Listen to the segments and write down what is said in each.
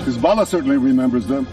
Hezbollah certainly remembers them.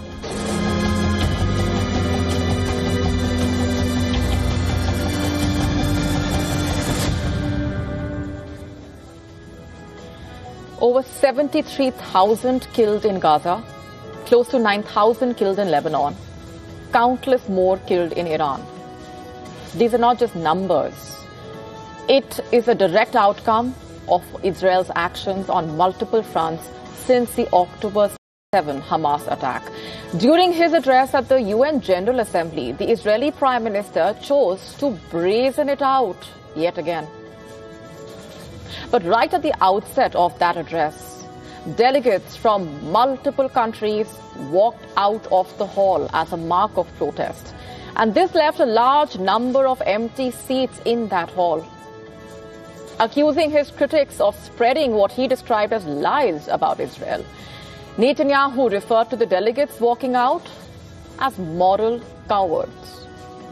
Over 73,000 killed in Gaza, close to 9,000 killed in Lebanon, countless more killed in Iran. These are not just numbers. It is a direct outcome of Israel's actions on multiple fronts since the October 7 Hamas attack. During his address at the UN General Assembly, the Israeli Prime Minister chose to brazen it out yet again. But right at the outset of that address, delegates from multiple countries walked out of the hall as a mark of protest. And this left a large number of empty seats in that hall, accusing his critics of spreading what he described as lies about Israel. Netanyahu referred to the delegates walking out as moral cowards.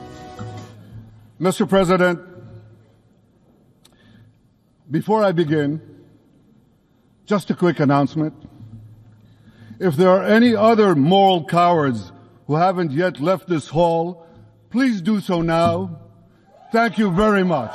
Mr. President, before I begin, just a quick announcement. If there are any other moral cowards who haven't yet left this hall, please do so now. Thank you very much.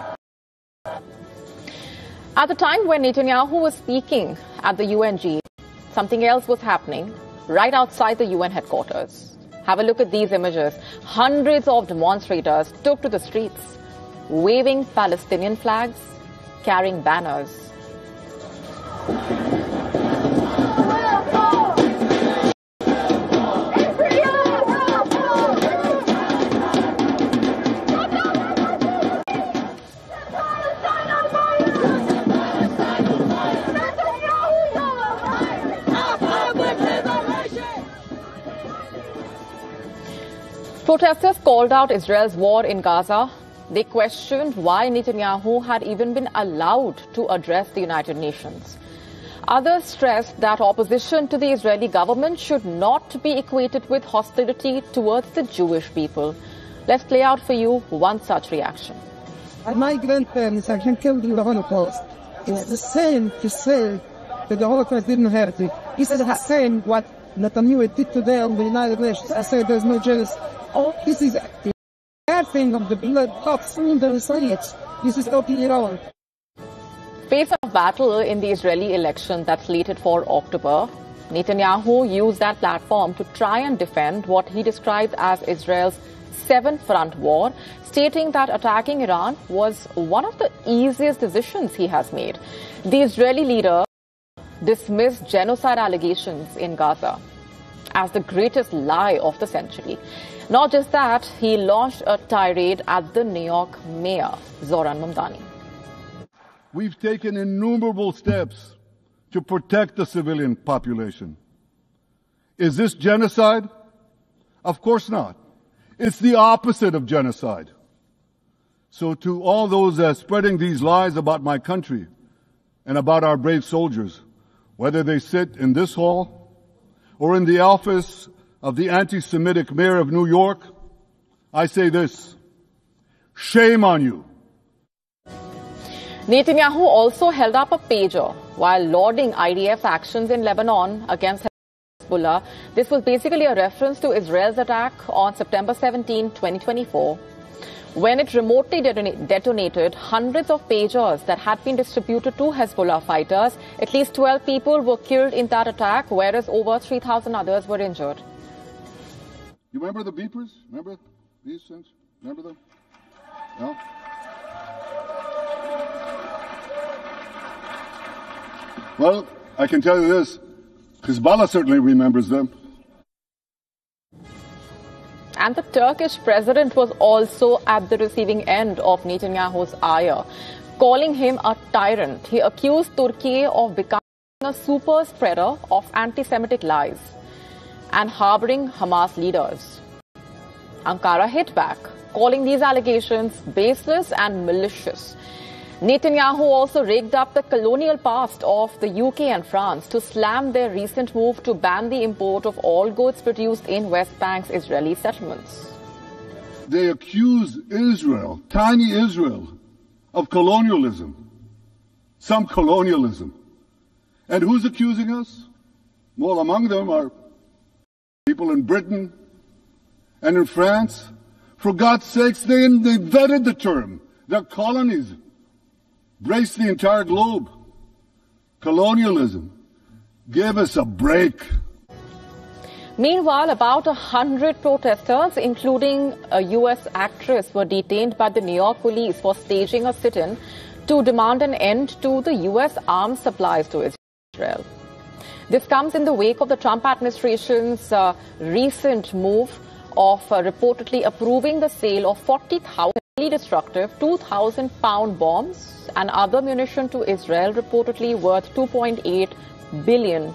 At the time when Netanyahu was speaking at the UNG, something else was happening right outside the UN headquarters. Have a look at these images. Hundreds of demonstrators took to the streets, waving Palestinian flags, carrying banners. Protesters called out Israel's war in Gaza. They questioned why Netanyahu had even been allowed to address the United Nations. Others stressed that opposition to the Israeli government should not be equated with hostility towards the Jewish people. Let's play out for you one such reaction. My grandparents are killed in the Holocaust. It's the same to say that the Holocaust didn't happen. This is the same what Netanyahu did today on the United Nations. I say there's no genocide. Oh, this is the bad thing of the blood cops in the Soviets. This is totally wrong. Face of battle in the Israeli election that's slated for October, Netanyahu used that platform to try and defend what he described as Israel's seventh front war, stating that attacking Iran was one of the easiest decisions he has made. The Israeli leader dismissed genocide allegations in Gaza as the greatest lie of the century. Not just that, he launched a tirade at the New York mayor, Zohran Mamdani. We've taken innumerable steps to protect the civilian population. Is this genocide? Of course not. It's the opposite of genocide. So to all those spreading these lies about my country and about our brave soldiers, whether they sit in this hall or in the office of the anti-Semitic mayor of New York, I say this: shame on you. Netanyahu also held up a pager while lauding IDF actions in Lebanon against Hezbollah. This was basically a reference to Israel's attack on September 17, 2024, when it remotely detonated hundreds of pagers that had been distributed to Hezbollah fighters. At least 12 people were killed in that attack, whereas over 3,000 others were injured. You remember the beepers? Remember these things? Remember them? No? Well, I can tell you this. Hezbollah certainly remembers them. And the Turkish president was also at the receiving end of Netanyahu's ire, calling him a tyrant. He accused Turkey of becoming a super spreader of anti-Semitic lies and harboring Hamas leaders. Ankara hit back, calling these allegations baseless and malicious. Netanyahu also rigged up the colonial past of the UK and France to slam their recent move to ban the import of all goods produced in West Bank's Israeli settlements. They accuse Israel, tiny Israel, of colonialism. Some colonialism. And who's accusing us? Well, among them are people in Britain and in France. For God's sakes, they vetted the term. Their colonies embraced the entire globe. Colonialism. Give us a break. Meanwhile, about 100 protesters, including a U.S. actress, were detained by the New York police for staging a sit-in to demand an end to the U.S. arms supplies to Israel. This comes in the wake of the Trump administration's recent move of reportedly approving the sale of 40,000 highly destructive 2,000-pound bombs and other munition to Israel, reportedly worth $2.8 billion.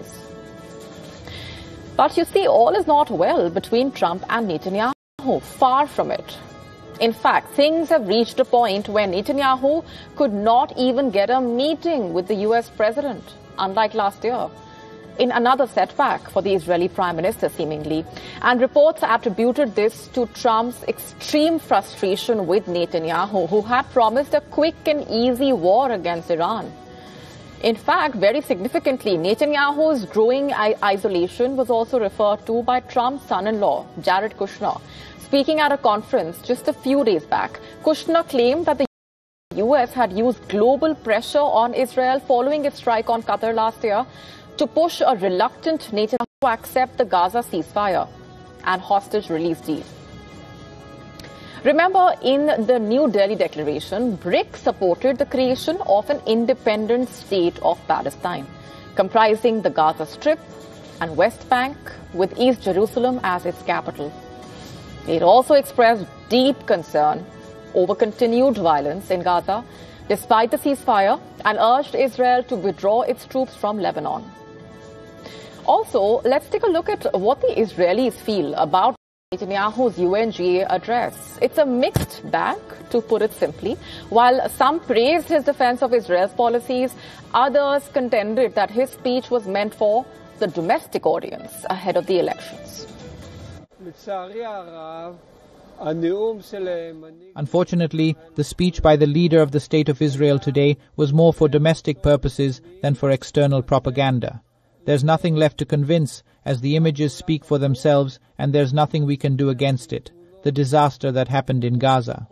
But you see, all is not well between Trump and Netanyahu. Far from it. In fact, things have reached a point where Netanyahu could not even get a meeting with the U.S. president, unlike last year, in another setback for the Israeli Prime Minister, seemingly. And reports attributed this to Trump's extreme frustration with Netanyahu, who had promised a quick and easy war against Iran. In fact, very significantly, Netanyahu's growing isolation was also referred to by Trump's son-in-law, Jared Kushner. Speaking at a conference just a few days back, Kushner claimed that the U.S. had used global pressure on Israel following its strike on Qatar last year to push a reluctant Netanyahu to accept the Gaza ceasefire and hostage release deal. Remember, in the New Delhi Declaration, BRICS supported the creation of an independent state of Palestine, comprising the Gaza Strip and West Bank, with East Jerusalem as its capital. It also expressed deep concern over continued violence in Gaza, despite the ceasefire, and urged Israel to withdraw its troops from Lebanon. Also, let's take a look at what the Israelis feel about Netanyahu's UNGA address. It's a mixed bag, to put it simply. While some praised his defense of Israel's policies, others contended that his speech was meant for the domestic audience ahead of the elections. Unfortunately, the speech by the leader of the State of Israel today was more for domestic purposes than for external propaganda. There's nothing left to convince, as the images speak for themselves, and there's nothing we can do against it. The disaster that happened in Gaza.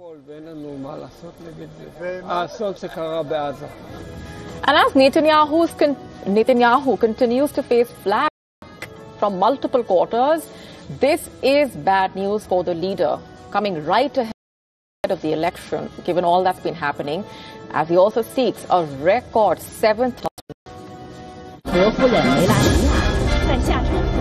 And as Netanyahu continues to face flack from multiple quarters, this is bad news for the leader, coming right ahead of the election, given all that's been happening, as he also seeks a record 7th